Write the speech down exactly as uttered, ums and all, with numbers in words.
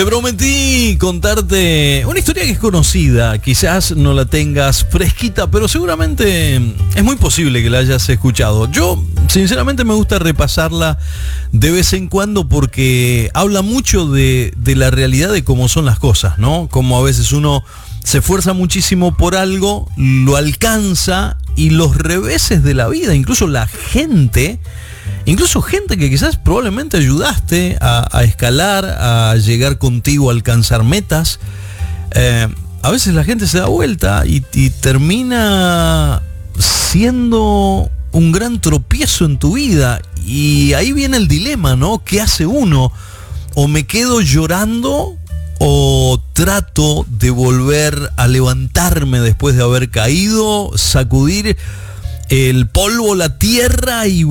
Te prometí contarte una historia que es conocida, quizás no la tengas fresquita, pero seguramente es muy posible que la hayas escuchado. Yo, sinceramente, me gusta repasarla de vez en cuando porque habla mucho de, de la realidad de cómo son las cosas, ¿no? Como a veces uno se esfuerza muchísimo por algo, lo alcanza y los reveses de la vida, incluso la gente... Incluso gente que quizás probablemente ayudaste a, a escalar, a llegar contigo a alcanzar metas. Eh, a veces la gente se da vuelta y, y termina siendo un gran tropiezo en tu vida. Y ahí viene el dilema, ¿no? ¿Qué hace uno? O me quedo llorando o trato de volver a levantarme después de haber caído, sacudir el polvo, la tierra y